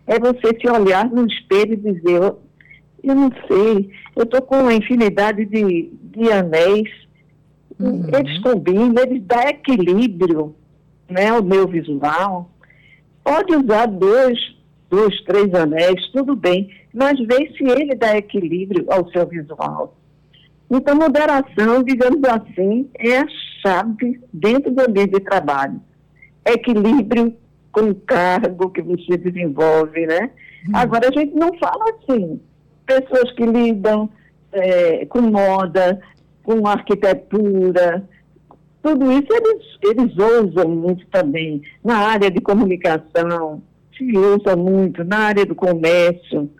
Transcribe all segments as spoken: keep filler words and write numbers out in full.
É você se olhar no espelho e dizer, eu, eu não sei, eu estou com uma infinidade de, de anéis, uhum. Eles combinam, eles dão equilíbrio, né, ao meu visual. Pode usar dois, dois, três anéis, tudo bem, mas vê se ele dá equilíbrio ao seu visual. Então, moderação, digamos assim, é a chave dentro do ambiente de trabalho. Equilíbrio com o cargo que você desenvolve, né? Hum. Agora, a gente não fala assim. Pessoas que lidam é, com moda, com arquitetura, tudo isso eles, eles usam muito também. Na área de comunicação, se usa muito. Na área do comércio,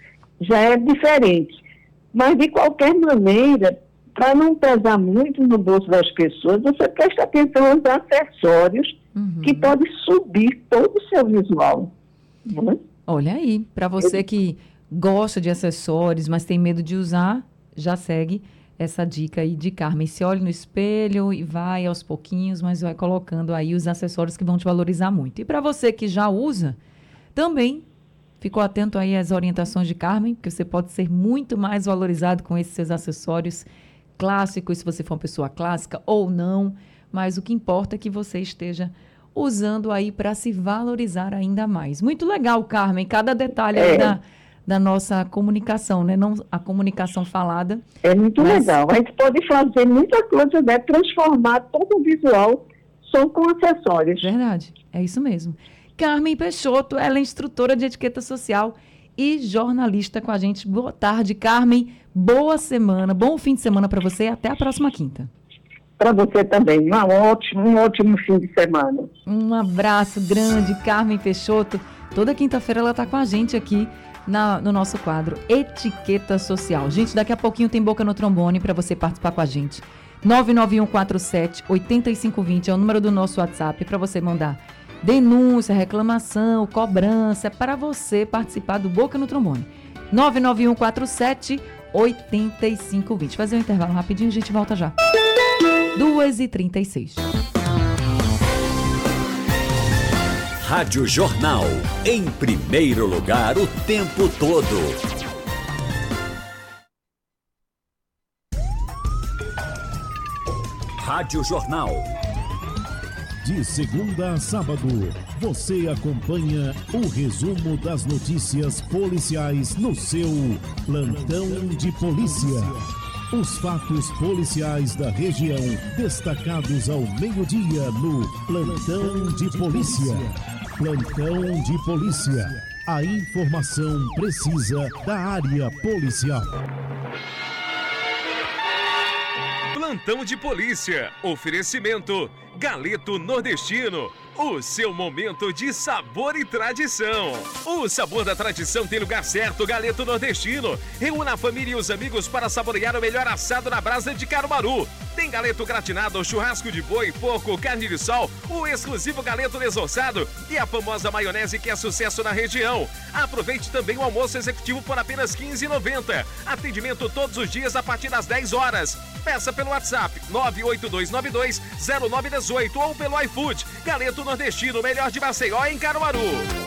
já é diferente. Mas, de qualquer maneira, para não pesar muito no bolso das pessoas, você presta atenção aos acessórios uhum. que podem subir todo o seu visual. Né? Olha aí, para você que gosta de acessórios, mas tem medo de usar, já segue essa dica aí de Carmen. Se olha no espelho e vai aos pouquinhos, mas vai colocando aí os acessórios que vão te valorizar muito. E para você que já usa, também ficou atento aí às orientações de Carmen, porque você pode ser muito mais valorizado com esses seus acessórios clássicos, se você for uma pessoa clássica ou não, mas o que importa é que você esteja usando aí para se valorizar ainda mais. Muito legal, Carmen, cada detalhe é. aí da, da nossa comunicação, né? Não a comunicação falada. É muito mas... legal. A gente pode fazer muita coisa, né? Transformar todo o visual só com acessórios. Verdade, é isso mesmo. Carmen Peixoto, ela é instrutora de etiqueta social e jornalista com a gente. Boa tarde, Carmen. Boa semana, bom fim de semana para você e até a próxima quinta. Para você também. Um ótimo, um ótimo fim de semana. Um abraço grande, Carmen Peixoto. Toda quinta-feira ela está com a gente aqui na, no nosso quadro Etiqueta Social. Gente, daqui a pouquinho tem Boca no Trombone para você participar com a gente. nove nove um quatro sete oito cinco dois zero é o número do nosso WhatsApp para você mandar denúncia, reclamação, cobrança, para você participar do Boca no Trombone. nove nove um quatro sete oito cinco dois zero. Fazer um intervalo rapidinho, a gente volta já. duas e trinta e seis. Rádio Jornal, em primeiro lugar o tempo todo. Rádio Jornal. De segunda a sábado, você acompanha o resumo das notícias policiais no seu Plantão de Polícia. Os fatos policiais da região destacados ao meio-dia no Plantão de Polícia. Plantão de Polícia. A informação precisa da área policial. Plantão de Polícia. Oferecimento Galeto Nordestino. O seu momento de sabor e tradição. O sabor da tradição tem lugar certo, Galeto Nordestino. Reúna a família e os amigos para saborear o melhor assado na brasa de Caruaru. Tem galeto gratinado, churrasco de boi, porco, carne de sol, o exclusivo galeto desossado e a famosa maionese que é sucesso na região. Aproveite também o almoço executivo por apenas quinze reais e noventa centavos. Atendimento todos os dias a partir das dez horas. Peça pelo WhatsApp nove oito dois nove dois zero nove um oito ou pelo iFood. Galeto Nordestino, melhor de Maceió em Caruaru.